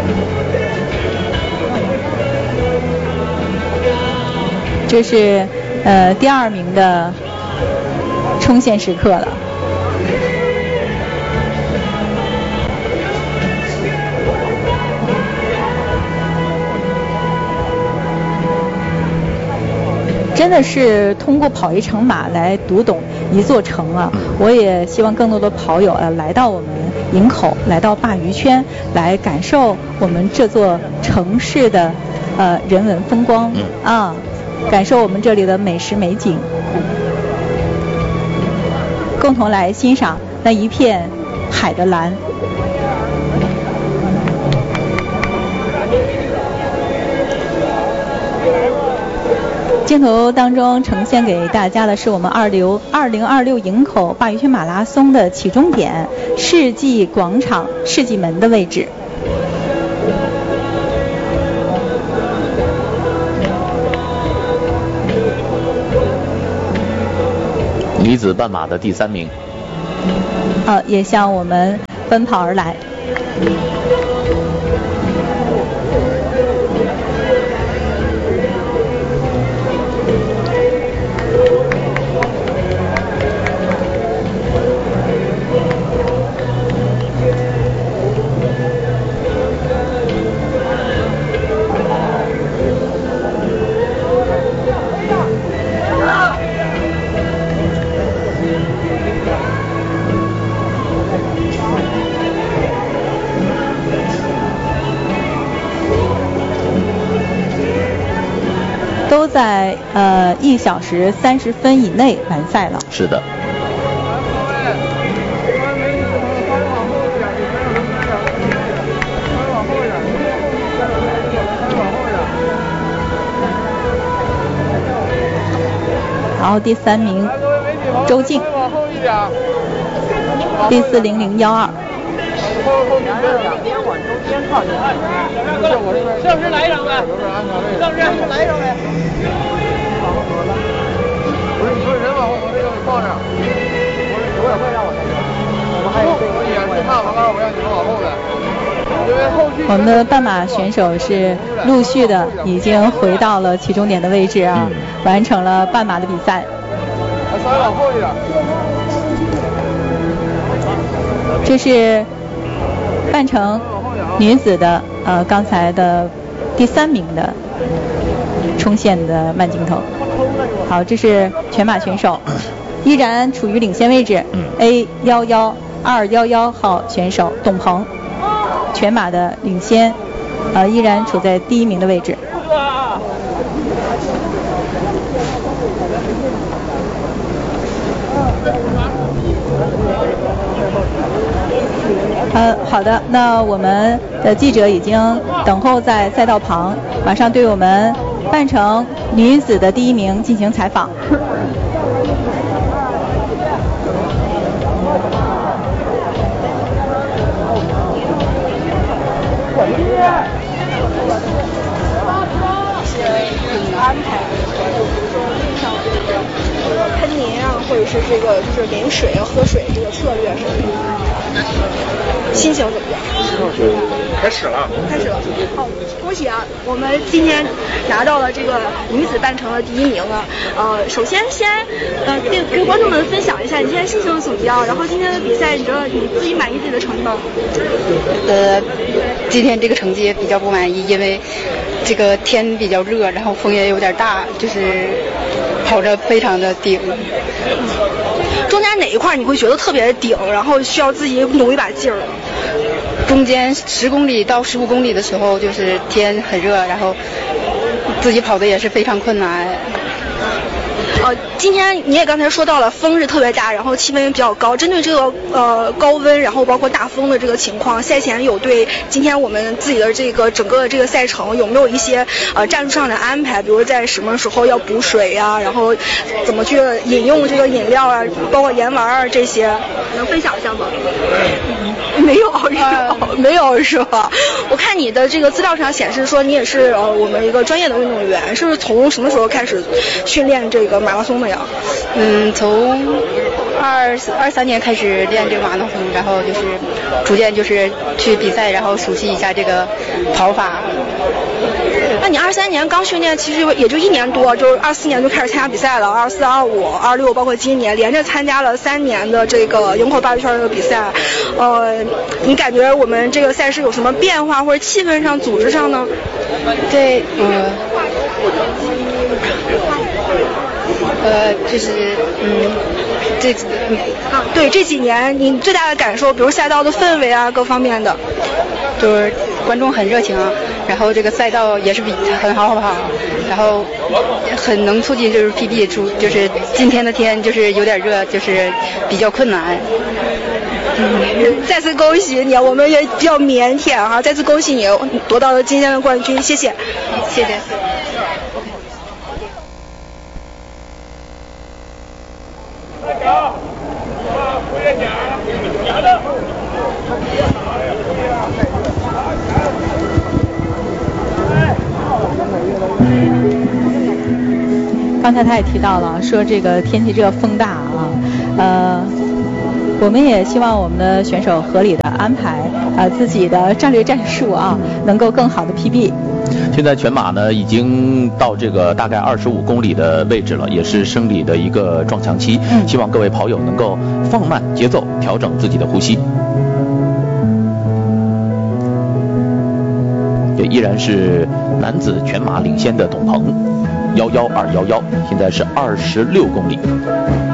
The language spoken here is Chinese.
这是第2名的冲线时刻了。真的是通过跑一场马来读懂一座城啊！我也希望更多的跑友来到我们营口，来到鲅鱼圈，来感受我们这座城市的人文风光啊，感受我们这里的美食美景，共同来欣赏那一片海的蓝。镜头当中呈现给大家的是我们2026营口鲅鱼圈马拉松的起终点世纪广场世纪门的位置。 女子半马的第3名， 也向我们奔跑而来。都在1小时30分以内完赛了。 是的。 然后第3名周静，第40012。 是不是来一张呗？是不是来一张呗？不是，你说人往后往这个放着，我也会让我这个，我们还有这个也是怕完了，我让你们往后的。 我们的半马选手是陆续的已经回到了起终点的位置啊，完成了半马的比赛。 稍微往后一点。 这是半程女子的刚才的第3名的冲线的慢镜头。好，这是全马选手依然处于领先位置。A11211号选手董鹏，全马的领先，依然处在第1名的位置。好的，那我们的记者已经等候在赛道旁，马上对我们半程女子的第1名进行采访。 安排喷淋啊，或者是这个就是淋水啊、喝水这个策略什么的，心情怎么样？ 开始了。 好，恭喜啊！我们今天拿到了这个女子半程的第1名啊。首先给观众们分享一下你现在心情怎么样？然后今天的比赛，你觉得你自己满意自己的成绩吗？ 今天这个成绩也比较不满意，因为这个天比较热，然后风也有点大，就是跑着非常的顶。 中间哪一块你会觉得特别顶，然后需要自己努一把劲儿？ 中间10公里到15公里的时候，就是天很热，然后自己跑的也是非常困难。 今天你也刚才说到了风是特别大，然后气温也比较高。针对这个高温，然后包括大风的这个情况，赛前有对今天我们自己的这个整个的这个赛程有没有一些战术上的安排？比如在什么时候要补水呀，然后怎么去饮用这个饮料啊，包括盐丸啊这些，能分享一下吗？没有是吧？我看你的这个资料上显示说你也是我们一个专业的运动员，是不是从什么时候开始训练这个马拉松的呀？ 从 23年开始练这个马拉松，然后就是逐渐就是去比赛，然后熟悉一下这个跑法。 那你23年刚训练，其实也就1年多，就是24年就开始参加比赛了，24、25、26，包括今年连着参加了3年的这个营口8鱼圈的比赛。你感觉我们这个赛事有什么变化，或者气氛上、组织上呢？ 对，就是这几年你最大的感受，比如赛道的氛围啊，各方面的。 就是观众很热情啊，然后这个赛道也是很好跑，然后很能促进就是 PB 出，就是今天的天就是有点热，就是比较困难。 再次恭喜你，我们也比较腼腆哈，再次恭喜你夺到了今天的冠军，谢谢， 谢谢。 刚才他也提到了，说这个天气这个风大啊，我们也希望我们的选手合理的安排自己的战略战术啊，能够更好的 PB。 现在全马呢已经到这个大概25公里的位置了，也是生理的一个撞墙期，希望各位跑友能够放慢节奏，调整自己的呼吸。这依然是男子全马领先的董鹏，11211，现在是26公里。